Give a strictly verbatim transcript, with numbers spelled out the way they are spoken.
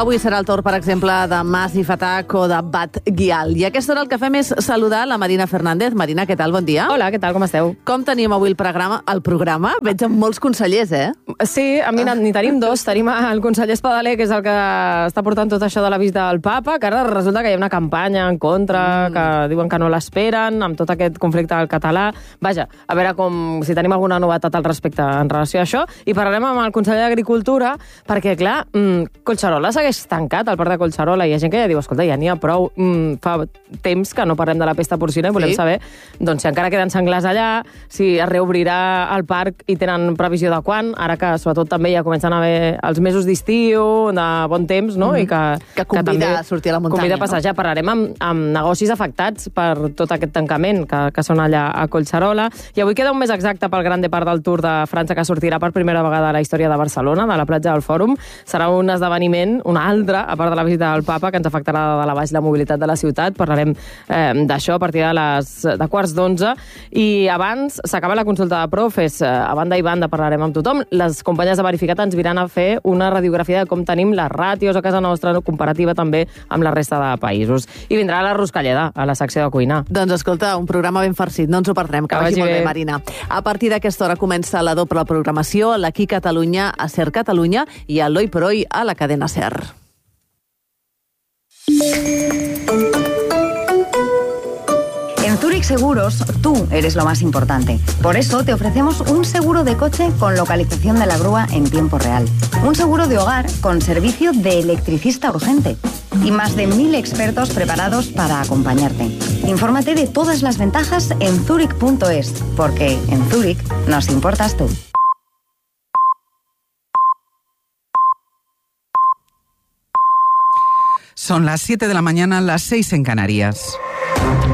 Avui serà el torn, per exemple, de Mas i Fatac o de Bat Guial. I a aquesta hora el que fem és saludar la Marina Fernández. Marina, què tal? Bon dia. Hola, què tal? Com esteu? Com tenim avui el programa? El programa? Veig amb molts consellers, eh? Sí, a mi ni tenim dos. Tenim el conseller Espadaler, que és el que està portant tot això de la visita del papa, que ara resulta que hi ha una campanya en contra, mm. que diuen que no l'esperen, amb tot aquest conflicte del català. Vaja, a veure com, si tenim alguna novetat al respecte en relació a això. I parlarem amb el conseller d'Agricultura, perquè, clar, mm, Collserola segueix tancat, el port de Collserola, i hi ha gent que ja diu, escolta, ja n'hi ha prou, mm, fa temps que no parlem de la pesta porcina i volem sí. saber doncs, si encara queden senglars allà, si es reobrirà el parc i tenen previsió de quan, ara que sobretot també ja comencen a haver els mesos d'estiu, de bon temps, no? Mm-hmm. I que, que convida que a sortir a la muntanya. Convida a passejar. No? Parlarem amb, amb negocis afectats per tot aquest tancament que, que són allà a Collserola. I avui queda un mes exacte pel gran depart del Tour de França, que sortirà per primera vegada a la història de Barcelona, de la platja del Fòrum. Serà un esdeveniment, un altre, a part de la visita del papa, que ens afectarà de la baix la mobilitat de la ciutat. Parlarem eh, d'això a partir de les de quarts d'onze. I abans s'acaba la consulta de profes. A banda i banda parlarem amb tothom. Les companyes de Verificat ens viran a fer una radiografia de com tenim les ràtios a casa nostra, comparativa també amb la resta de països. I vindrà la Ruscalleda, a la secció de cuina. Doncs escolta, un programa ben farcit, no ens ho perdrem, que, que vagi, vagi molt bé, Marina. A partir d'aquesta hora comença la doble programació, l'Aquí Catalunya a Ser Catalunya i a l'Oi per Oi a la cadena Ser. En Zurich Seguros, tú eres lo más importante. Por eso te ofrecemos un seguro de coche con localización de la grúa en tiempo real. Un seguro de hogar con servicio de electricista urgente. Y más de mil expertos preparados para acompañarte. Infórmate de todas las ventajas en zurich punto es, porque en Zurich nos importas tú. Son las siete de la mañana, las seis en Canarias.